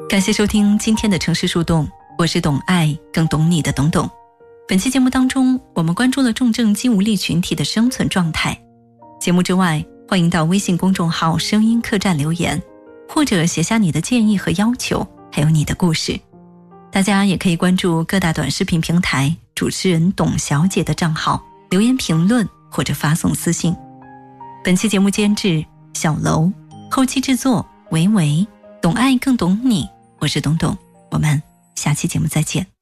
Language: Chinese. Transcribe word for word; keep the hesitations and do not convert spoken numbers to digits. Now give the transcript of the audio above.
感谢收听今天的城市树洞，我是懂爱更懂你的董董。本期节目当中，我们关注了重症肌无力群体的生存状态。节目之外，欢迎到微信公众号声音客栈留言，或者写下你的建议和要求，还有你的故事。大家也可以关注各大短视频平台主持人董小姐的账号，留言评论或者发送私信。本期节目监制小楼，后期制作维维，懂爱更懂你，我是董董，我们下期节目再见。